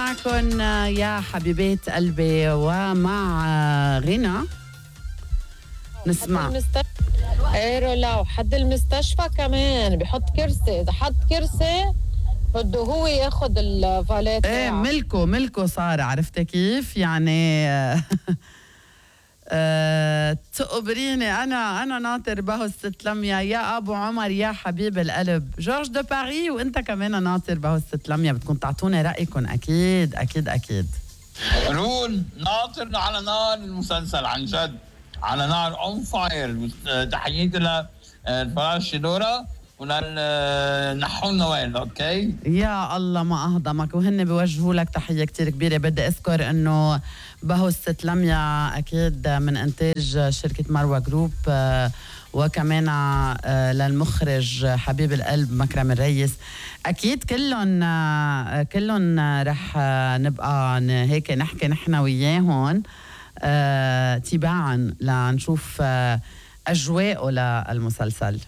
معكم يا حبيبات قلبي ومع غنى نسمع ايه رولا وحد المستشفى كمان بيحط كرسي، اذا حط كرسي بده هو ياخذ الفاليت. ايه ملكه صار، عرفتي كيف يعني. تقبريني انا ناطر بهو الست لميا يا ابو عمر يا حبيب القلب جورج دو باري، وانت كمان ناطر بهو الست لميا. بدكم تعطوني رايكم اكيد اكيد اكيد. رول ناطر على نار المسلسل، عن جد على نار اون فاير. تحياتي للفراش دورة وللنحون نوال. اوكي يا الله ما اهضمك، وهن بيوجهوا لك تحيه كتير كبيره. بدي اذكر انه بهو الست لميا اكيد من انتاج شركه مروه جروب، وكمان للمخرج حبيب القلب مكرم الريس. اكيد كلهم رح نبقى هيك نحكي نحن وياهم تباعا لنشوف اجواءه للمسلسل.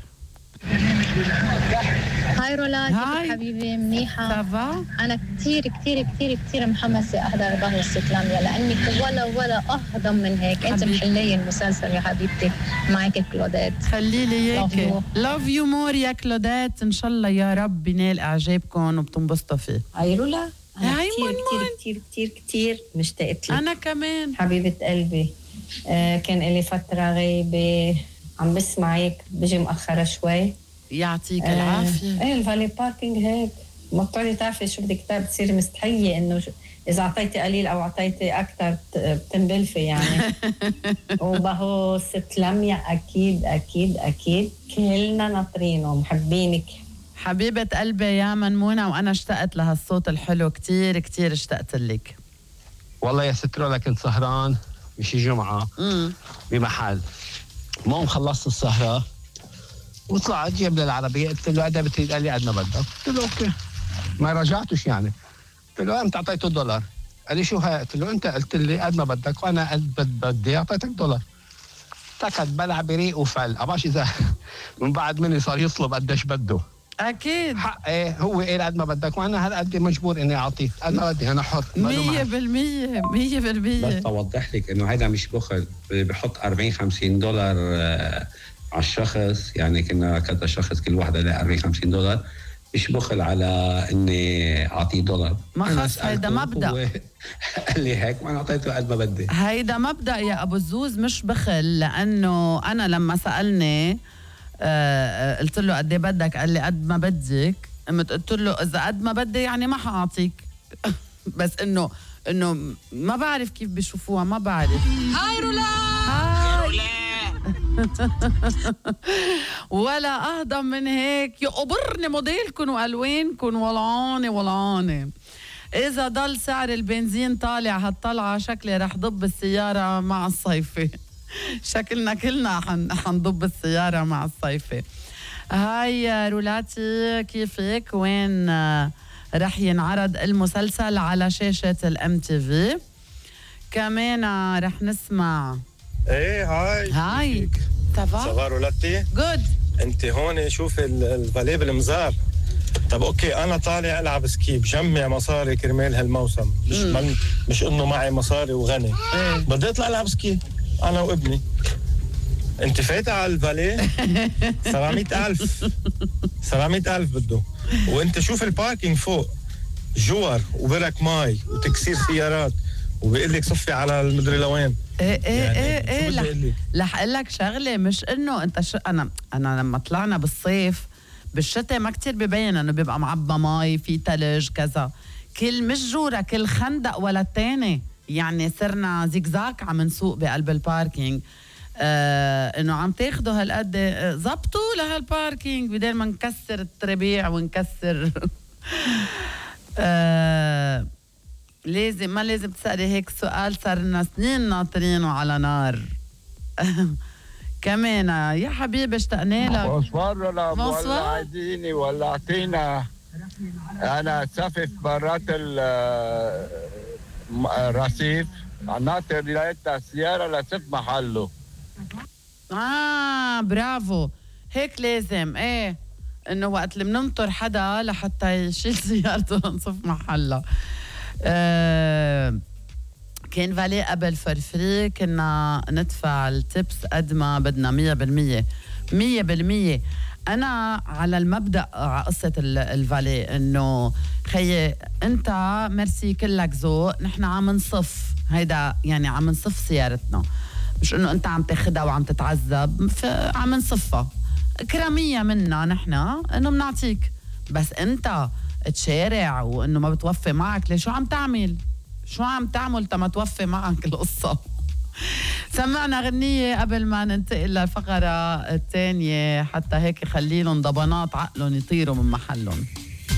هاي رولا، كيف حبيبي؟ منيحة؟ سافا؟ أنا كتير كتير كتير كتير محمسة أحضر بهو الست لميا، لأنك ولا أهضم من هيك. أنت محلية المسلسل يا حبيبتي، معك كلودات. خلي لي اياكي. لاف يو مور يا كلودات. إن شاء الله يا رب بينال إعجابكم وبتنبسطوا فيه. هاي رولا، أنا هاي كتير كتير كتير كتير كتير مشتاقت لك. أنا كمان حبيبة قلبي. كان لي فترة غايبة، عم بسمعك، بجي مأخرة شوي. يعطيك العافية. ايه الفالي باركينج هيك ما بتقدري تعرفي شو بدك بتصيري مستحية انه اذا اعطيتي قليل او اعطيتي اكثر بتنبلفي يعني. وبهو ست لميا اكيد اكيد اكيد كلنا ناطرينه محبينك. حبيبة قلبي يا منمونة، وانا اشتقت لهالصوت الحلو كتير كتير اشتقت لك. والله يا ست رولا كنت سهران بشي جمعة بمحل، المهم خلصت السهرة وطلعت جيب للعربية، قلت له قد بتريد؟ قال لي قد ما بدك. قلت له اوكي، ما رجعتش يعني. قلت له انت اعطيته $1. قال لي شو هاي؟ قلت له انت قلت لي قد ما بدك وانا قد بدي اعطيتك $. تكت بلع بريق وفل. اباش اذا من بعد مني صار يطلب قديش بده. اكيد حق ايه، هو قال قد ما بدك وانا هالقد مجبور اني اعطيه قد ما بدي، انا حر 100% 100%. بس اوضح لك انه هذا مش بخل، بحط $40-50 على الشخص، يعني كنا كذا شخص كل واحد له $40-50. مش بخل على اني اعطيه $. ما خلص، هيدا مبدأ. قال لي هيك وانا اعطيته قد ما بدي. هيدا مبدأ يا ابو الزوز، مش بخل. لانه انا لما سألني قلت له قد ايه بدك؟ قال لي قد ما بدك. قلت له اذا قد ما بدي يعني ما حاعطيك. بس انه ما بعرف كيف بيشوفوها، ما بعرف. هاي رولا ولا اهضم من هيك. يقبرني موديلكم والوانكم ولعانه. اذا ضل سعر البنزين طالع هالطلعه شكلي رح ضب السياره مع الصيفه. شكلنا كلنا حنضب السياره مع الصيفه. هاي رولاتي، كيفك؟ وين رح ينعرض المسلسل على شاشه الMTV؟ كمان رح نسمع. ايه هاي سافا رولاتي جود. انت هون شوف الفاليه بالمزار. طب اوكي، انا طالع العب سكي، بجمع مصاري كرمال هالموسم، مش انه معي مصاري وغني. بدي اطلع العب سكي انا وابني. انت فايته على الفاليه 700,000 بده. وانت شوف الباركينج فوق، جوار وبرك ماي وتكسير سيارات، وبيقول لك صفي على المدري لوين. ايه رح اقول لك شغله، مش انه انت انا لما طلعنا بالصيف بالشتاء ما كتير ببين انه بيبقى معبى مي، في تلج كذا. كل مش جوره كل خندق ولا التاني، يعني صرنا زيكزاك عم نسوق بقلب الباركينج. انه عم تاخدوا هالقد زبطوا لهالباركينج بدل ما نكسر التربيع ونكسر. ما لازم تسألي هيك سؤال، صار لنا سنين ناطرينه على نار. كمان يا حبيبي اشتقنا لك. بونسوار ولا ولعتيني ولعتينا. انا سافف برات الرصيف ناطر لقيت السيارة لسف محله. برافو، هيك لازم. ايه انه وقت اللي بننطر حدا لحتى يشيل سيارته لنصف محلها. كان فالي قبل فرفري كنا ندفع التبس قد ما بدنا 100%. أنا على المبدأ على قصة الفالي إنه خيي أنت مرسي كلك ذوق، نحن عم نصف هيدا يعني عم نصف سيارتنا، مش إنه أنت عم تاخدها وعم تتعذب، عم نصفها كرامية منا نحن إنه بنعطيك، بس أنت تشارع وإنه ما بتوفي معك، ليش شو عم تعمل؟ شو عم تعمل تما توفي معك القصة؟ سمعنا غنية قبل ما ننتقل للفقرة الثانية حتى هيك خليلهم ضبانات عقلهم يطيروا من محلهم.